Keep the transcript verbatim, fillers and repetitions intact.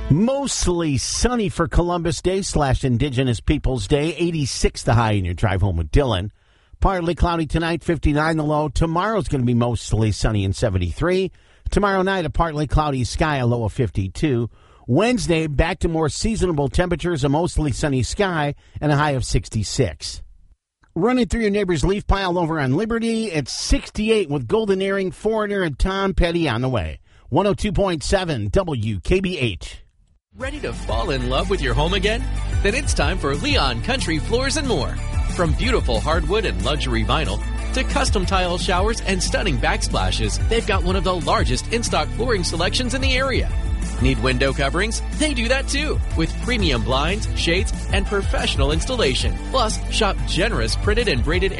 Mostly sunny for Columbus Day slash Indigenous Peoples Day. eighty-six the high in your drive home with Dylan. Partly cloudy tonight, fifty-nine the low. Tomorrow's going to be mostly sunny and seventy-three. Tomorrow night, a partly cloudy sky, a low of fifty-two. Wednesday, back to more seasonable temperatures, a mostly sunny sky, and a high of sixty-six. Running through your neighbor's leaf pile over on Liberty, it's sixty-eight with Golden Earring, Foreigner, and Tom Petty on the way. one oh two point seven W K B H. Ready to fall in love with your home again? Then it's time for Leon Country Floors and More. From beautiful hardwood and luxury vinyl to custom tile showers and stunning backsplashes, they've got one of the largest in-stock flooring selections in the area. Need window coverings? They do that too, with premium blinds, shades, and professional installation. Plus, shop generous printed and braided